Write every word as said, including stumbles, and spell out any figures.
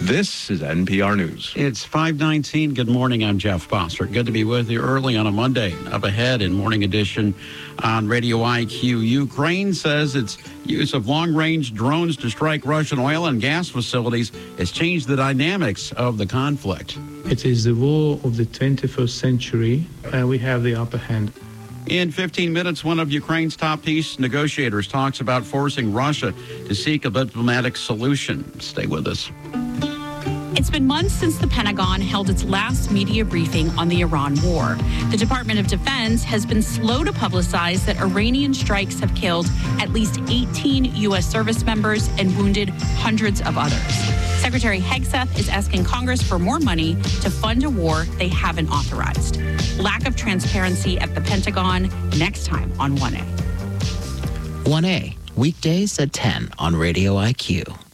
This is N P R News. It's five nineteen. Good morning. I'm Jeff Foster. Good to be with you early on a Monday. Up ahead in Morning Edition on Radio I Q. Ukraine says its use of long-range drones to strike Russian oil and gas facilities has changed the dynamics of the conflict. It is the war of the twenty-first century, and we have the upper hand. In fifteen minutes, one of Ukraine's top peace negotiators talks about forcing Russia to seek a diplomatic solution. Stay with us. It's been months since the Pentagon held its last media briefing on the Iran war. The Department of Defense has been slow to publicize that Iranian strikes have killed at least eighteen U S service members and wounded hundreds of others. Secretary Hegseth is asking Congress for more money to fund a war they haven't authorized. Lack of transparency at the Pentagon, next time on one A. one A, weekdays at ten on Radio I Q.